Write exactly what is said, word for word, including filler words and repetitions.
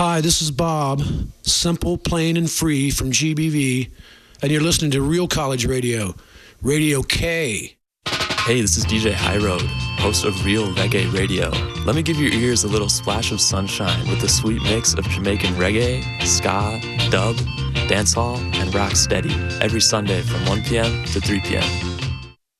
Hi, this is Bob, simple, plain, and free from G B V, and you're listening to Real College Radio, Radio K. Hey, this is D J High Road, host of Real Reggae Radio. Let me give your ears a little splash of sunshine with a sweet mix of Jamaican reggae, ska, dub, dancehall, and rock steady every Sunday from one p.m. to three p.m.